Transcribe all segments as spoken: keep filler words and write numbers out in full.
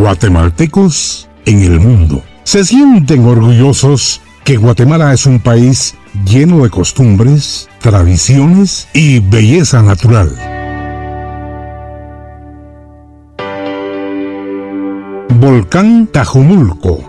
guatemaltecos en el mundo se sienten orgullosos que Guatemala es un país lleno de costumbres, tradiciones y belleza natural. Volcán Tajumulco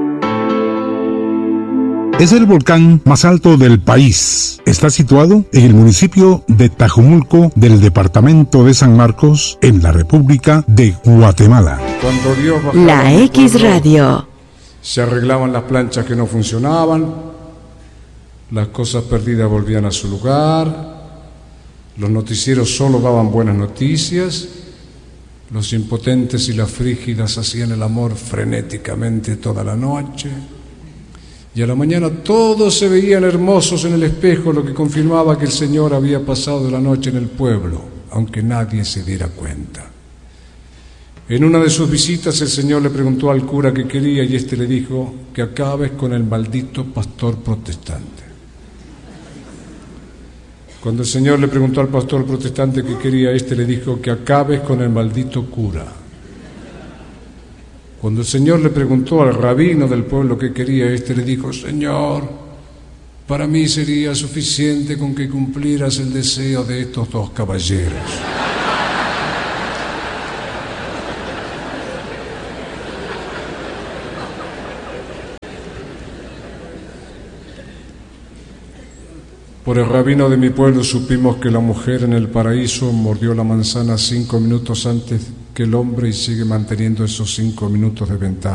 es el volcán más alto del país. Está situado en el municipio de Tajumulco del departamento de San Marcos, en la República de Guatemala. Cuando Dios bajaba La X Radio. Se arreglaban las planchas que no funcionaban, las cosas perdidas volvían a su lugar, los noticieros solo daban buenas noticias, los impotentes y las frígidas hacían el amor frenéticamente toda la noche. Y a la mañana todos se veían hermosos en el espejo, lo que confirmaba que el Señor había pasado la noche en el pueblo, aunque nadie se diera cuenta. En una de sus visitas el Señor le preguntó al cura qué quería y éste le dijo que acabes con el maldito pastor protestante. Cuando el Señor le preguntó al pastor protestante qué quería, éste le dijo que acabes con el maldito cura. Cuando el Señor le preguntó al rabino del pueblo qué quería, éste le dijo: Señor, para mí sería suficiente con que cumplieras el deseo de estos dos caballeros. Por el rabino de mi pueblo supimos que la mujer en el paraíso mordió la manzana cinco minutos antes que el hombre y sigue manteniendo esos cinco minutos de ventaja.